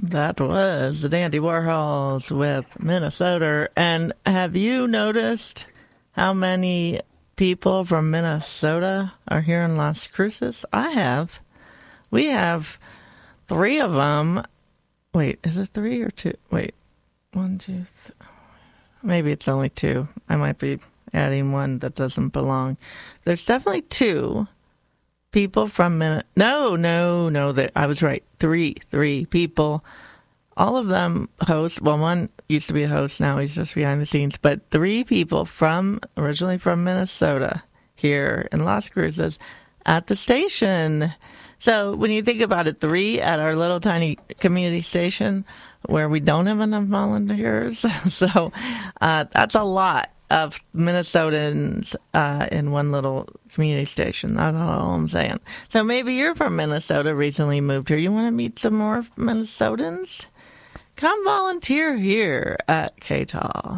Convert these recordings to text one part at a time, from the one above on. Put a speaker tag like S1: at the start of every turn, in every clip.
S1: That was the Dandy Warhols with Minnesota. And have you noticed how many people from Minnesota are here in Las Cruces? I have. We have 3 of them. Wait, is it 3 or 2? Wait, 1, 2, maybe it's only 2. I might be adding one that doesn't belong. There's definitely 2 people from Minnesota. No, I was right. 3 people. All of them hosts. Well, one used to be a host. Now he's just behind the scenes. But 3 people originally from Minnesota here in Las Cruces at the station. So when you think about it, 3 at our little tiny community station where we don't have enough volunteers. So that's a lot of Minnesotans in one little community station. That's all I'm saying. So maybe you're from Minnesota, recently moved here. You want to meet some more Minnesotans? Come volunteer here at KTAL,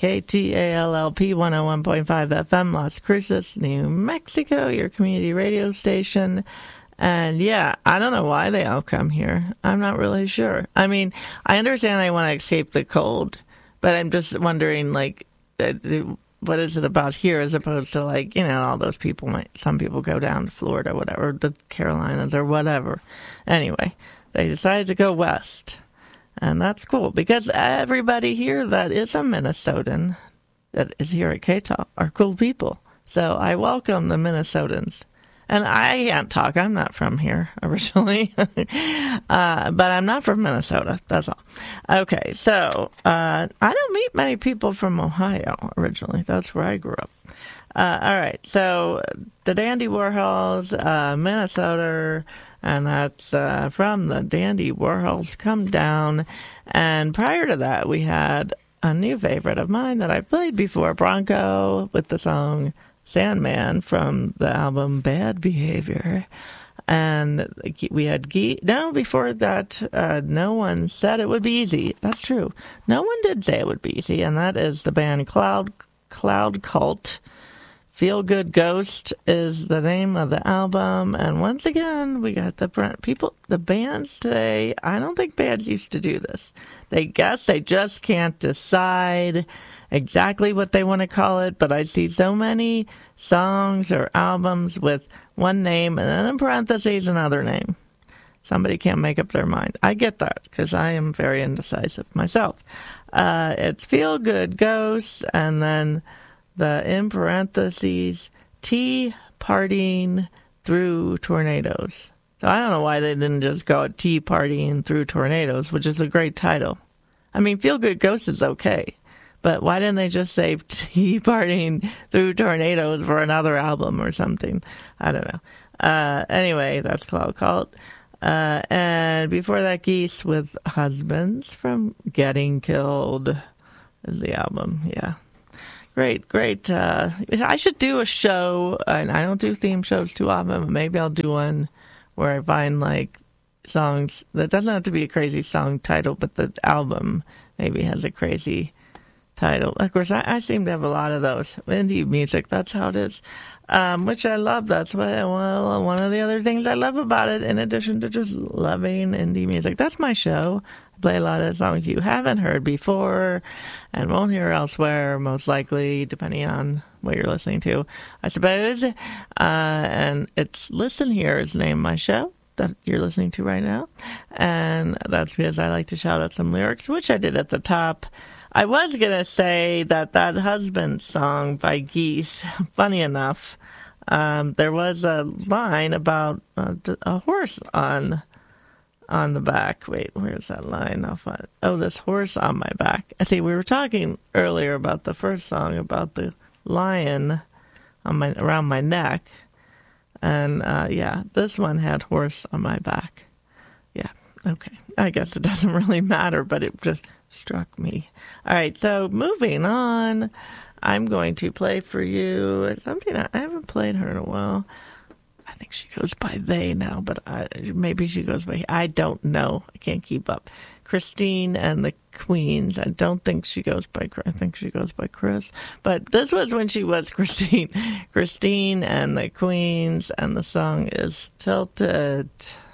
S1: KTALLP 101.5 FM, Las Cruces, New Mexico, your community radio station. And yeah, I don't know why they all come here. I'm not really sure. I mean, I understand they want to escape the cold, but I'm just wondering, like, what is it about here as opposed to, like, you know, all those people some people go down to Florida, whatever, the Carolinas or whatever. Anyway, they decided to go west. And that's cool because everybody here that is a Minnesotan that is here at KTAL are cool people. So I welcome the Minnesotans. And I can't talk. I'm not from here originally. But I'm not from Minnesota. That's all. Okay, so I don't meet many people from Ohio originally. That's where I grew up. All right, so the Dandy Warhols, Minnesota, and that's from the Dandy Warhols Come Down. And prior to that, we had a new favorite of mine that I played before, Bronco, with the song Sandman from the album Bad Behavior. And we had before that, no one said it would be easy. That's true. No one did say it would be easy, and that is the band Cloud Cult. Feel Good Ghost is the name of the album. And once again, we got the bands today. I don't think bands used to do this. They just can't decide exactly what they want to call it, but I see so many songs or albums with one name and then in parentheses another name. Somebody can't make up their mind. I get that because I am very indecisive myself. It's Feel Good Ghosts and then the in parentheses Tea Partying Through Tornadoes. So I don't know why they didn't just go Tea Partying Through Tornadoes, which is a great title. I mean, Feel Good Ghosts is okay. But why didn't they just say Tea Partying Through Tornadoes for another album or something? I don't know. Anyway, that's Cloud Cult. And before that, Geese with Husbands from Getting Killed is the album. Yeah. Great. I should do a show, and I don't do theme shows too often, but maybe I'll do one where I find, like, songs that doesn't have to be a crazy song title, but the album maybe has a crazy title. Of course, I seem to have a lot of those. Indie music, that's how it is, which I love. That's one of the other things I love about it, in addition to just loving indie music. That's my show. I play a lot of songs you haven't heard before and won't hear elsewhere, most likely, depending on what you're listening to, I suppose. And it's Listen Here is the name of my show that you're listening to right now. And that's because I like to shout out some lyrics, which I did at the top. I was going to say that Husband song by Geese, funny enough, there was a line about a horse on the back. Wait, where's that line? I'll find it. Oh, this horse on my back. I see, we were talking earlier about the first song about the lion around my neck. And, yeah, this one had horse on my back. Yeah, okay. I guess it doesn't really matter, but it just struck me. All right, so moving on, I'm going to play for you something I haven't played her in a while. I think she goes by they now, but maybe she goes by, I don't know. I can't keep up. Christine and the Queens. I don't think she goes by, I think she goes by Chris. But this was when she was Christine. Christine and the Queens, and the song is Tilted.